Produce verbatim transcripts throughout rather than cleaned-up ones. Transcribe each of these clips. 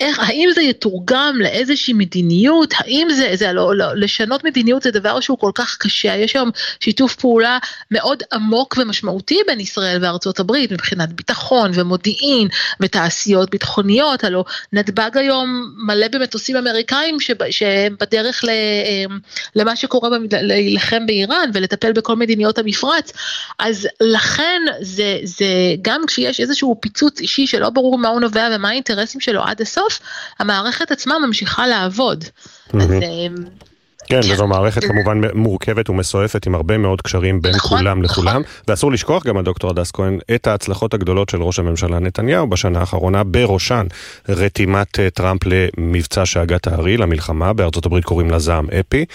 איך, האם זה יתורגם לאיזושהי מדיניות, האם זה, זה לא, לא, לשנות מדיניות זה דבר שהוא כל כך קשה, יש היום שיתוף פעולה מאוד עמוק ומשמעותי בין ישראל וארצות הברית, מבחינת ביטחון ומודיעין ותעשיות ביטחוניות, הלוא נתב"ג היום מלא במטוסים אמריקאים שהם בדרך למה שקורה להילחם באיראן ולטפל בכל מדיניות המפרץ, אז לכן זה, זה גם כשיש איזשהו פיצוץ אישי שלא ברור מה הוא נובע ומה האינטרסים שלו עד הסוף, המערכת עצמה ממשיכה לעבוד. אז כן, וזו מערכת כמובן מורכבת ומסועפת עם הרבה מאוד קשרים בין כולם לכולם, ואסור לשכוח גם הדוקטור הדס כהן את ההצלחות הגדולות של ראש הממשלה נתניהו בשנה האחרונה, בראשן רתימת טראמפ למבצע שאגת הארי, למלחמה, בארצות הברית קוראים לה זעם אפי,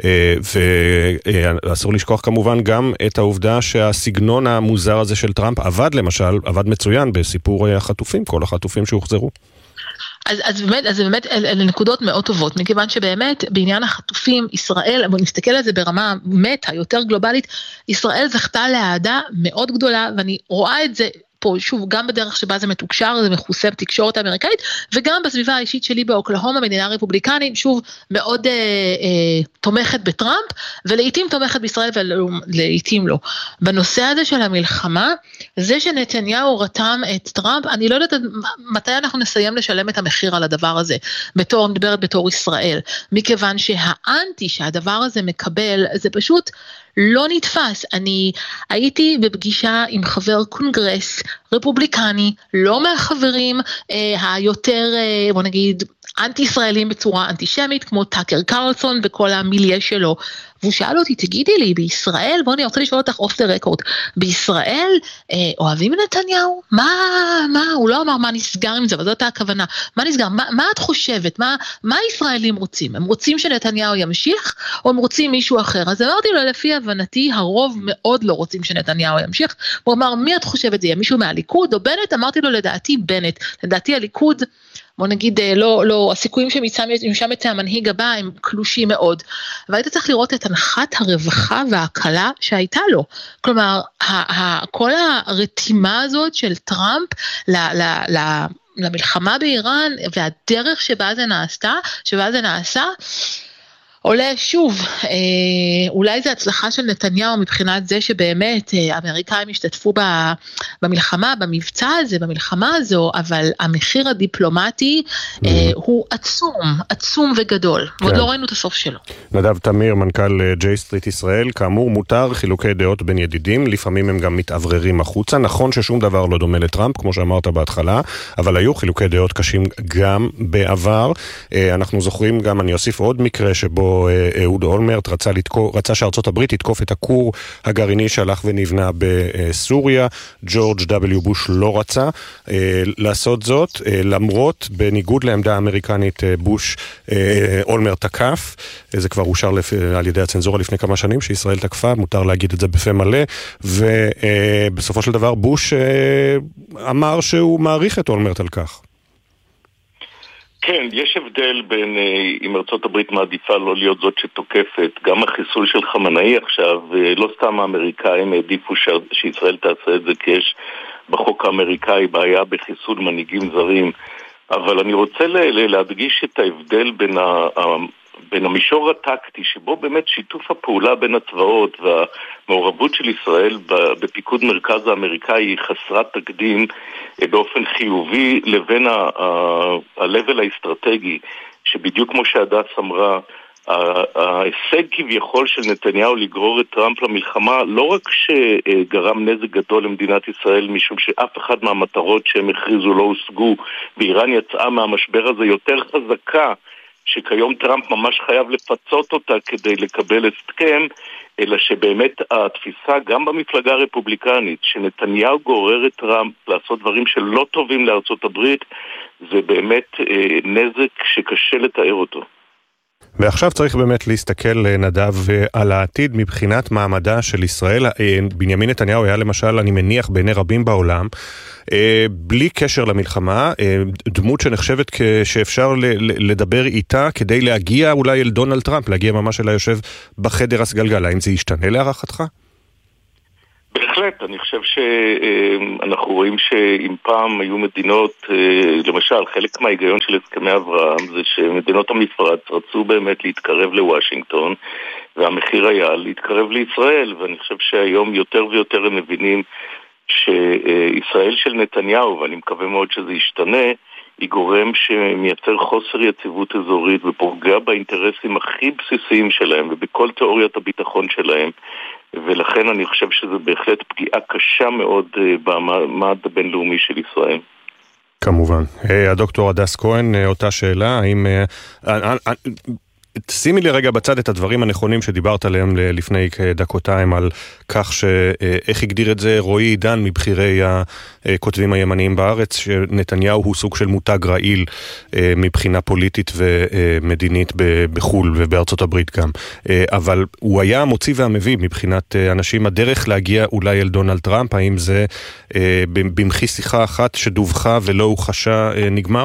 ואסור לשכוח כמובן גם את העובדה שהסגנון המוזר הזה של טראמפ עבד למשל, עבד מצוין בסיפור החטופים, כל החטופים שהוחזרו. אז, אז באמת, אז באמת, אלה נקודות מאוד טובות, מכיוון שבאמת בעניין החטופים, ישראל, בוא נסתכל על זה ברמה מטה, יותר גלובלית, ישראל זכתה להעדה מאוד גדולה, ואני רואה את זה פה, שוב, גם בדרך שבה זה מתוקשר, זה מכוסה בתקשורת האמריקאית, וגם בסביבה האישית שלי באוקלהומה, מדינה רפובליקנית, שוב, מאוד אה, אה, תומכת בטראמפ, ולעיתים תומכת בישראל, ולעיתים לא. בנושא הזה של המלחמה, זה שנתניהו רתם את טראמפ, אני לא יודעת מתי אנחנו נסיים לשלם את המחיר על הדבר הזה, בתור, מדברת בתור ישראל, מכיוון שהאנטי שהדבר הזה מקבל, זה פשוט לא נתפס. אני הייתי בפגישה עם חבר קונגרס רפובליקני, לא מהחברים אה, היותר, אה, בוא נגיד, אנטי-ישראלים בצורה אנטישמית, כמו טאקר קרלסון וכל המיליה שלו, והוא שאל אותי, תגידי לי, בישראל, בוא אני רוצה לשאול אותך אוף דה רקורד, בישראל אה, אוהבים נתניהו? מה, מה, הוא לא אמר מה נסגר עם זה, אבל זאת הכוונה, מה נסגר, מה, מה את חושבת, מה, מה הישראלים רוצים? הם רוצים שנתניהו ימשיך, או הם רוצים מישהו אחר? אז אמרתי לו, לפי הבנתי, הרוב מאוד לא רוצים שנתניהו ימשיך, הוא אמר, מי את חושבת, זה יהיה מישהו מהליכוד או בנט? אמרתי לו, לדעתי בנט, לדעתי הליכוד, בוא נגיד, לא, לא, הסיכויים שמשם יצא המנהיג הבא הם קלושים מאוד, והיית צריך לראות את הנחת הרווחה וההקלה שהייתה לו, כלומר, ה- ה- כל הרתימה הזאת של טראמפ ל- ל- ל- למלחמה באיראן, והדרך שבה זה נעשתה, שבה זה נעשה, עולה שוב, אה, אולי זה הצלחה של נתניהו מבחינת זה שבאמת אה, האמריקאים השתתפו במלחמה, במבצע הזה, במלחמה הזו, אבל המחיר הדיפלומטי אה, הוא עצום, עצום וגדול, כן. ועוד לא ראינו את הסוף שלו. נדב תמיר, מנכ"ל ג'יי סטריט ישראל, כאמור מותר חילוקי דעות בין ידידים, לפעמים הם גם מתעבררים החוצה, נכון ששום דבר לא דומה לטראמפ, כמו שאמרת בהתחלה, אבל היו חילוקי דעות קשים גם בעבר, אה, אנחנו זוכרים גם, אני אוסיף עוד מקרה שבו אהוד אולמרט רצה, לתקוף, רצה שארצות הברית יתקוף את הכור הגרעיני שהלך ונבנה בסוריה, ג'ורג' דאבליו בוש לא רצה אה, לעשות זאת, אה, למרות בניגוד לעמדה האמריקנית אה, בוש אה, אולמרט תקף, אה, זה כבר אושר לפ... על ידי הצנזורה לפני כמה שנים שישראל תקפה, מותר להגיד את זה בפה מלא, ובסופו אה, של דבר בוש אה, אמר שהוא מעריך את אולמרט על כך. כן, יש הבדל בין אם ארצות הברית מעדיפה לא להיות זאת שתוקפת, גם החיסול של חמנאי עכשיו, לא סתם האמריקאים העדיפו שישראל תעשה את זה, כי יש בחוק האמריקאי בעיה בחיסול מנהיגים זרים, אבל אני רוצה להדגיש את ההבדל בין ה... בין המישור הטקטי, שבו באמת שיתוף הפעולה בין הצבאות והמעורבות של ישראל בפיקוד מרכז האמריקאי היא חסרת תקדים באופן חיובי, לבין ה-level האסטרטגי, שבדיוק כמו שהדס אמרה, ההישג כביכול של נתניהו לגרור את טראמפ למלחמה לא רק שגרם נזק גדול למדינת ישראל, משום שאף אחד מהמטרות שהם הכריזו לא הושגו, ואיראן יצאה מהמשבר הזה יותר חזקה, שכיום טראמפ ממש חייב לפצות אותה כדי לקבל הסכם, אלא שבאמת התפיסה גם במפלגה הרפובליקנית, שנתניהו גורר את טראמפ לעשות דברים שלא טובים לארצות הברית, זה באמת אה, נזק שקשה לתאר אותו. ועכשיו צריך באמת להסתכל, נדב, על העתיד מבחינת מעמדה של ישראל. בנימין נתניהו היה למשל, אני מניח, בעיני רבים בעולם, בלי קשר למלחמה, דמות שנחשבת שאפשר לדבר איתה כדי להגיע אולי אל דונלד טראמפ, להגיע ממש אל היושב בחדר הסגלגל. האם זה ישתנה להערכתך? בהחלט, אני חושב שאנחנו רואים שאם פעם היו מדינות, למשל, חלק מההיגיון של הסכמי אברהם זה שמדינות המפרץ רצו באמת להתקרב לוושינגטון, והמחיר היה להתקרב לישראל, ואני חושב שהיום יותר ויותר הם מבינים שישראל של נתניהו, ואני מקווה מאוד שזה ישתנה, היא גורם שמייצר חוסר יציבות אזורית ופוגע באינטרסים הכי בסיסיים שלהם ובכל תיאוריית הביטחון שלהם, ולכן אני חושב שזה בהחלט פגיעה קשה מאוד במעמד הבינלאומי של ישראל. כמובן. הדוקטור הדס כהן, אותה שאלה, האם... שימי לי רגע בצד את הדברים הנכונים שדיברת עליהם לפני דקותיים, על כך שאיך הגדיר את זה רועי עידן מבחירי הכותבים הימניים בארץ, שנתניהו הוא סוג של מותג רעיל מבחינה פוליטית ומדינית בחול ובארצות הברית גם. אבל הוא היה המוציא והמביא מבחינת אנשים, הדרך להגיע אולי אל דונלד טראמפ, האם זה במחי שיחה אחת שדווחה ולא הוחשה נגמר?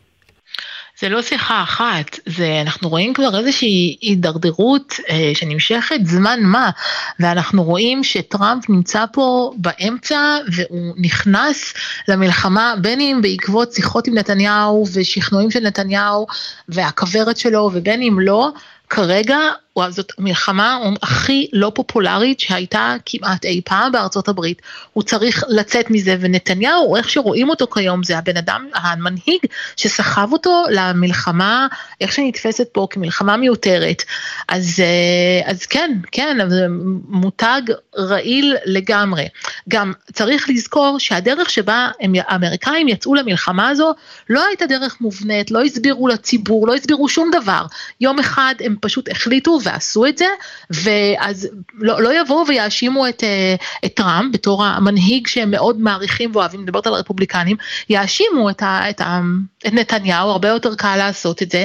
זה לא שיחה אחת, זה, אנחנו רואים כבר איזושהי הידרדרות אה, שנמשכת זמן מה, ואנחנו רואים שטראמפ נמצא פה באמצע, והוא נכנס למלחמה, בין אם בעקבות שיחות עם נתניהו, ושכנועים של נתניהו, והכברת שלו, ובין אם לא, כרגע זאת מלחמה הכי לא פופולרית שהייתה כמעט אי פעם בארצות הברית. הוא צריך לצאת מזה, ונתניהו, איך שרואים אותו כיום, זה הבן אדם, המנהיג שסחב אותו למלחמה, איך שנתפסת פה כמלחמה מיותרת. אז, אז כן, כן, זה מותג רעיל לגמרי. גם צריך לזכור שהדרך שבה הם, האמריקאים יצאו למלחמה הזו, לא הייתה דרך מובנית, לא הסבירו לציבור, לא הסבירו שום דבר. יום אחד הם פשוט החליטו ועשו את זה, ואז לא, לא יבואו ויאשימו את, את טראמפ, בתור המנהיג שהם מאוד מעריכים ואוהבים, מדברת על הרפובליקנים, יאשימו את, ה, את, ה, את נתניהו, הרבה יותר קל לעשות את זה,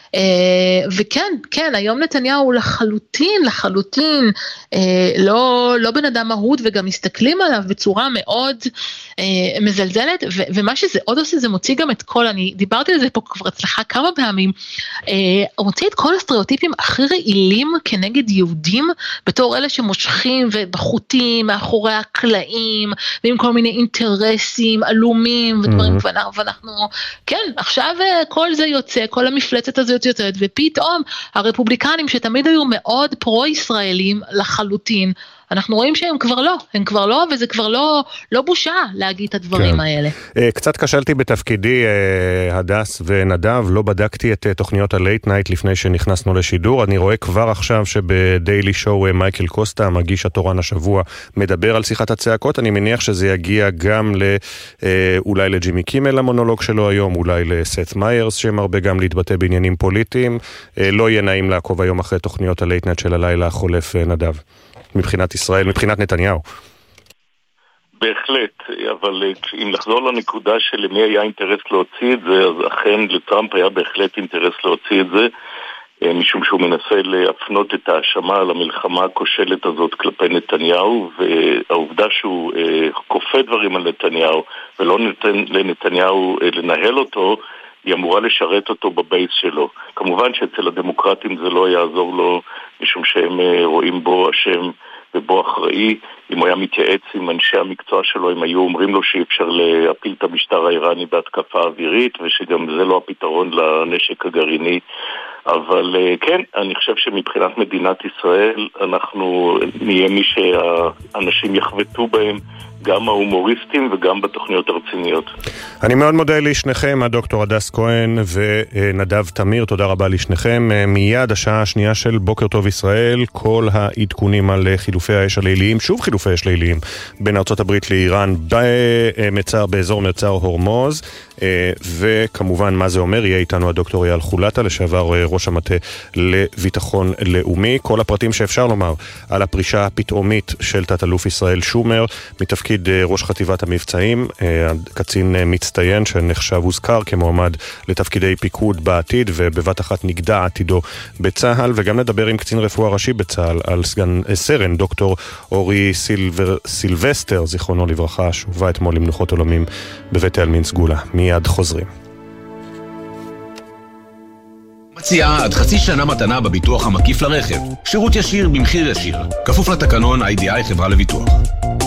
וכן, כן, היום נתניהו לחלוטין, לחלוטין, לא, לא בן אדם מהות, וגם מסתכלים עליו בצורה מאוד מזלזלת, ומה שזה עוד עושה, זה מוציא גם את כל, אני דיברתי על זה פה כבר אצלך כמה פעמים, הוא מוציא את כל הסטריאוטיפים הכי רעילים כנגד יהודים, בתור אלה שמושכים ובחוטים מאחורי הקלעים, ועם כל מיני אינטרסים, אלומים ודברים, ואנחנו, כן, עכשיו כל זה יוצא, כל המפלצת הזו יוצאת, ופתאום הרפובליקנים שתמיד היו מאוד פרו-ישראלים לחלוטין, אנחנו רואים שהם כבר לא, הם כבר לא, וזה כבר לא, לא בושה להגיד את הדברים כן. האלה. קצת קשלתי בתפקידי, הדס ונדב, לא בדקתי את תוכניות הלייט נייט לפני שנכנסנו לשידור, אני רואה כבר עכשיו שבדיילי שואו מייקל קוסטה, המגיש התורן השבוע, מדבר על שיחת הצעקות, אני מניח שזה יגיע גם לא, אולי לג'ימי קימל המונולוג שלו היום, אולי לסת מיירס שמרבה גם להתבטא בעניינים פוליטיים, לא יהיה נעים לעקוב היום אחרי תוכניות הלייט נייט של הלילה החולף, נדב. מבחינת ישראל, מבחינת נתניהו. בהחלט, אבל אם לחזור לנקודה של למי היה אינטרס להוציא את זה, אז אכן לטראמפ היה בהחלט אינטרס להוציא את זה, משום שהוא מנסה להפנות את האשמה על המלחמה הכושלת הזאת כלפי נתניהו, והעובדה שהוא כופה דברים על נתניהו ולא נותן לנתניהו לנהל אותו, היא אמורה לשרת אותו בבייס שלו. כמובן שאצל הדמוקרטים זה לא יעזור לו, משום שהם רואים בו אשם ובו אחראי. אם הוא היה מתייעץ עם אנשי המקצוע שלו, הם היו אומרים לו שאי אפשר להפיל את המשטר האיראני בהתקפה אווירית, ושגם זה לא הפתרון לנשק הגרעיני. אבל כן, אני חושב שמבחינת מדינת ישראל, אנחנו נהיה מי שהאנשים יחבטו בהם, גם ההומוריסטים וגם בתוכניות הרציניות. אני מאוד מודה לשניכם, הדוקטור הדס כהן ונדב תמיר, תודה רבה לשניכם. מיד השעה השנייה של בוקר טוב ישראל, כל העדכונים על חילופי האש הליליים, שוב חילופי האש ליליים, בין ארצות הברית לאיראן, במצר, באזור מצר הורמוז, וכמובן מה זה אומר, יהיה איתנו הדוקטור אייל חולטה, לשעבר ראש המטה לביטחון לאומי, כל הפרטים שאפשר לומר על הפרישה הפתאומית של תת-אלוף ישראל שומר, מתפקיד ראש חטיבת המבצעים, קצין מצטיין שנחשב הוזכר כמועמד לתפקידי פיקוד בעתיד, ובבת אחת נגדע עתידו בצהל, וגם נדבר עם קצין רפואה ראשי בצהל על סגן סרן דוקטור אורי סילבר, סילבסטר, זיכרונו לברכה, שהובא אתמול למנוחות עולמים בבית העלמין סגולה. מיד חוזרים. פציעה עד חצי שנה מתנה בביטוח המקיף לרכב. שירות ישיר במחיר ישיר. כפוף לתקנון איי די איי חברה לביטוח.